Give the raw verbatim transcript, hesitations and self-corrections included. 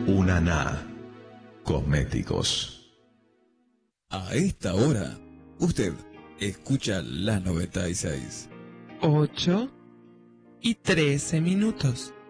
Unaná Cosméticos. A esta hora, usted escucha la noventa y seis. ocho y trece minutos.